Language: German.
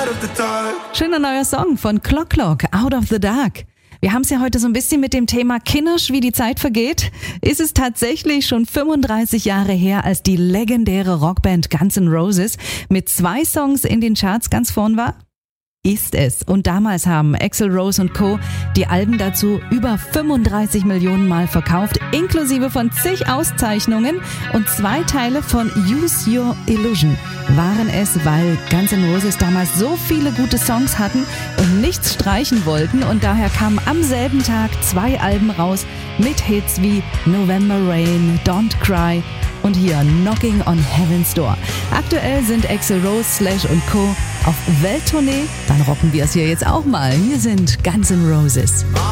Schöner neuer Song von Clock Clock, Out of the Dark. Wir haben es ja heute so ein bisschen mit dem Thema Kindersch, wie die Zeit vergeht. Ist es tatsächlich schon 35 Jahre her, als die legendäre Rockband Guns N' Roses mit 2 Songs in den Charts ganz vorn war? Ist es. Und damals haben Axl Rose und Co. die Alben dazu über 35 Millionen Mal verkauft, inklusive von zig Auszeichnungen, und 2 Teile von Use Your Illusion waren es, weil Guns N' Roses damals so viele gute Songs hatten und nichts streichen wollten, und daher kamen am selben Tag 2 Alben raus mit Hits wie November Rain, Don't Cry und hier Knocking on Heaven's Door. Aktuell sind Axl Rose, Slash und Co. auf Welttournee. Dann rocken wir es hier jetzt auch mal. Hier sind Guns N' Roses.